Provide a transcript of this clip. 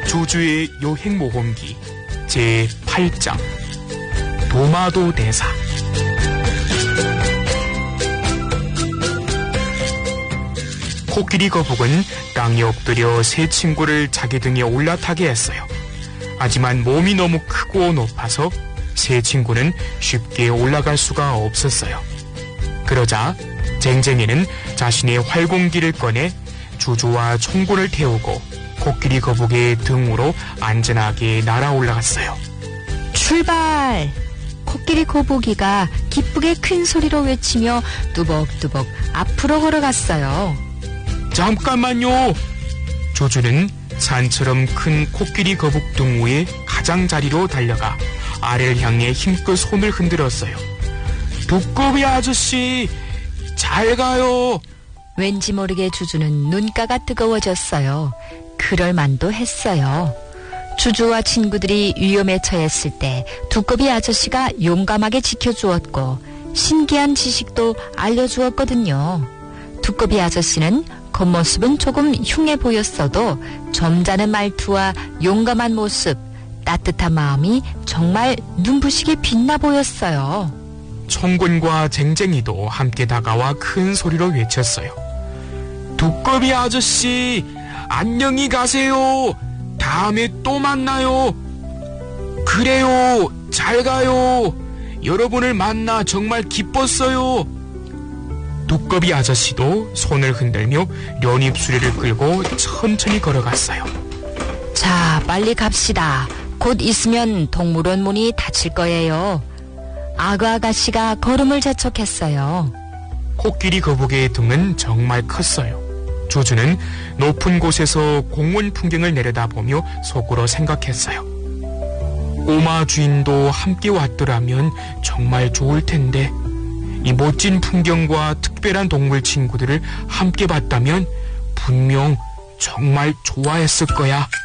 조주의 여행 모험기 제8장 도마도 대사. 코끼리 거북은 땅에 엎드려 새 친구를 자기 등에 올라타게 했어요. 하지만 몸이 너무 크고 높아서 새 친구는 쉽게 올라갈 수가 없었어요. 그러자 쟁쟁이는 자신의 활공기를 꺼내 조조와 총군을 태우고 코끼리 거북의 등으로 안전하게 날아 올라갔어요. 출발! 코끼리 거북이가 기쁘게 큰 소리로 외치며 뚜벅뚜벅 앞으로 걸어갔어요. 잠깐만요. 조조는 산처럼 큰 코끼리 거북 등 위에 가장자리로 달려가 아래를 향해 힘껏 손을 흔들었어요. 두꺼비 아저씨, 잘 가요. 왠지 모르게 주주는 눈가가 뜨거워졌어요. 그럴 만도 했어요. 주주와 친구들이 위험에 처했을 때 두꺼비 아저씨가 용감하게 지켜주었고 신기한 지식도 알려주었거든요. 두꺼비 아저씨는 겉모습은 조금 흉해 보였어도 점잖은 말투와 용감한 모습, 따뜻한 마음이 정말 눈부시게 빛나 보였어요. 총군과 쟁쟁이도 함께 다가와 큰 소리로 외쳤어요. 두꺼비 아저씨, 안녕히 가세요. 다음에 또 만나요. 그래요, 잘 가요. 여러분을 만나 정말 기뻤어요. 두꺼비 아저씨도 손을 흔들며 연잎수레를 끌고 천천히 걸어갔어요. 자, 빨리 갑시다. 곧 있으면 동물원 문이 닫힐 거예요. 악어 아가씨가 걸음을 재촉했어요. 코끼리 거북의 등은 정말 컸어요. 조주는 높은 곳에서 공원 풍경을 내려다보며 속으로 생각했어요. 꼬마 주인도 함께 왔더라면 정말 좋을 텐데 이 멋진 풍경과 특별한 동물 친구들을 함께 봤다면 분명 정말 좋아했을 거야.